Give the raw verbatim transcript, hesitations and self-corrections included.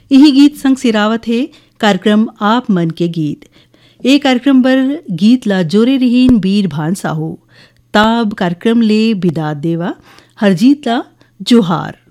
यही गीत संग सिरावत है कार्यक्रम आप मन के गीत। ए कार्यक्रम बर गीत ला जोरे रहीन बीर भान साहू। ताब कार्यक्रम ले बिदात देवा हरजीत ला जोहार।